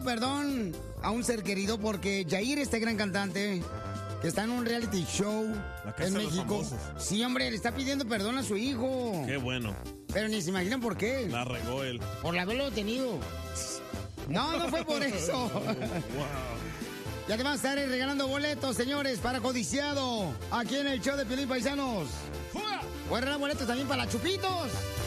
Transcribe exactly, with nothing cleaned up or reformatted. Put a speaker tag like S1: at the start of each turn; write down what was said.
S1: pidiendo perdón a un ser querido porque Yair, este gran cantante, que está en un reality show
S2: La casa
S1: en
S2: de los
S1: México.
S2: famosos.
S1: Sí, hombre, le está pidiendo perdón a su hijo.
S2: Qué bueno.
S1: Pero ni se imaginan por qué.
S2: La regó él.
S1: Por haberlo detenido. No, no fue por eso.
S2: Wow.
S1: Ya te van a estar regalando boletos, señores, para Codiciado. Aquí en el show de Piolín, paisanos. Voy a regalar boletos también para Chupitos.